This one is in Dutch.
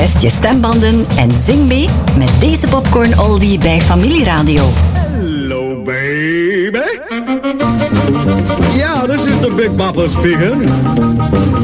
Test je stembanden en zing mee met deze popcorn oldie bij Familieradio. Hello, baby. Yeah, this is the Big Bopper speaking.